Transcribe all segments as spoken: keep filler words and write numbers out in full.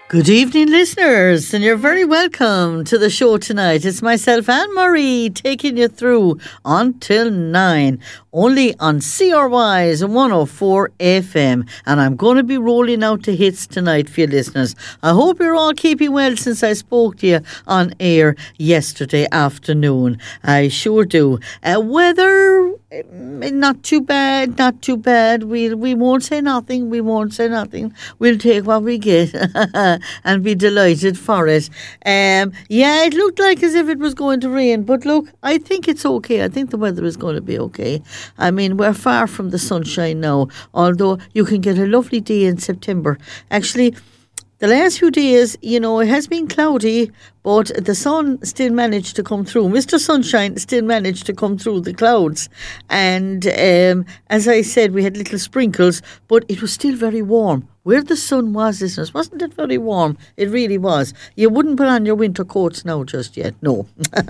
Good evening, listeners, and you're very welcome to the show tonight. It's myself, Anne Marie, taking you through until nine, only on C R Y's one oh four F M. And I'm going to be rolling out the hits tonight for you listeners. I hope you're all keeping well since I spoke to you on air yesterday afternoon. I sure do. Uh, weather, not too bad, not too bad. We, we won't say nothing, we won't say nothing. We'll take what we get. And be delighted for it. Um, yeah, it looked like as if it was going to rain, but look, I think it's okay. I think the weather is going to be okay. I mean, we're far from the sunshine now, although you can get a lovely day in September. Actually, the last few days, you know, it has been cloudy, but the sun still managed to come through. Mister Sunshine still managed to come through the clouds. And um, as I said, we had little sprinkles, but it was still very warm. Where the sun was, listeners, wasn't it very warm? It really was. You wouldn't put on your winter coats now just yet, no.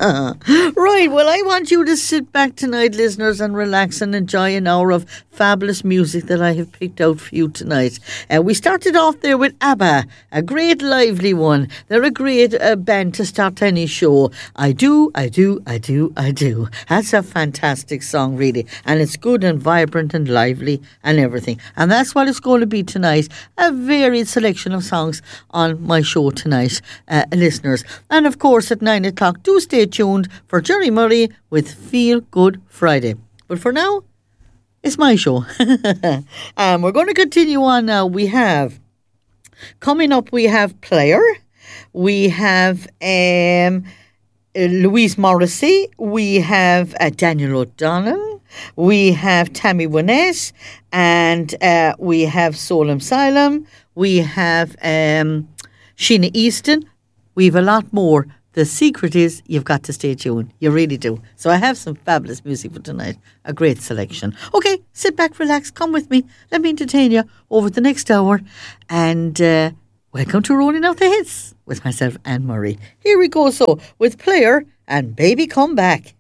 Right, well, I want you to sit back tonight, listeners, and relax and enjoy an hour of fabulous music that I have picked out for you tonight. Uh, we started off there with ABBA, a great lively one. They're a great uh, band to start any show. I do, I do, I do, I do. That's a fantastic song, really. And it's good and vibrant and lively and everything. And that's what it's going to be tonight. A varied selection of songs on my show tonight, uh, listeners. And of course, at nine o'clock, do stay tuned for Jerry Murray with Feel Good Friday. But for now, it's my show. um, we're going to continue on now. We have, coming up, we have Player. We have um, Louise Morrissey. We have uh, Daniel O'Donnell. We have Tammy Wynette, and uh, we have Solemn Asylum. We have um, Sheena Easton. We have a lot more. The secret is you've got to stay tuned. You really do. So I have some fabulous music for tonight. A great selection. Okay, sit back, relax, come with me. Let me entertain you over the next hour. And uh, welcome to Rolling Out the Hits with myself, Anne Murray. Here we go, so, with Player and Baby Come Back.